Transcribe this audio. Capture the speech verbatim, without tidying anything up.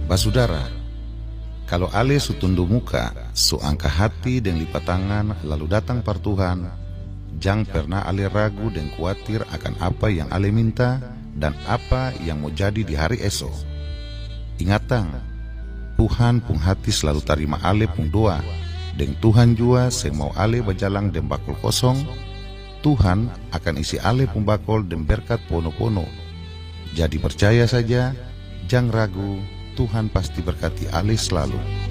Basudara, kalau ale su tundu muka, su angka hati dan lipat tangan lalu datang par Tuhan, jang pernah ale ragu dan khawatir akan apa yang ale minta dan apa yang mau jadi di hari esok. Ingatang, Tuhan pung hati selalu tarima ale pung doa, dan Tuhan jua seng mau ale berjalan dan bakul kosong. Tuhan akan isi ale pung bakul dan berkat pono-pono. Jadi percaya saja, jang ragu, Tuhan pasti berkati ale selalu.